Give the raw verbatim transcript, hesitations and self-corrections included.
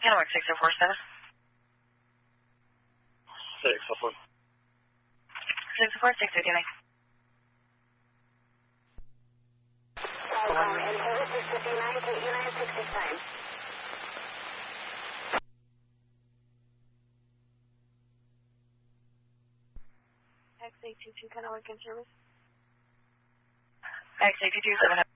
Kennewick six oh four seven. six oh four. six oh four, six fifty-nine. Qualcomm Intel six fifty-nine to United sixty-nine. X eight two two Kennewick in service. X eight two two seven.